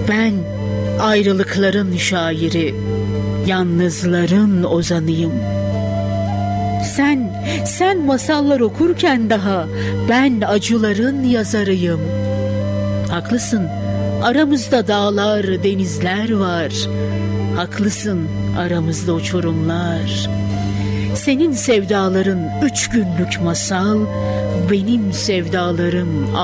Ben ayrılıkların şairi, yalnızların ozanıyım. Sen masallar okurken daha ben acıların yazarıyım. Haklısın, aramızda dağlar, denizler var. Haklısın, aramızda uçurumlar. Senin sevdaların 3 günlük masal, benim sevdalarım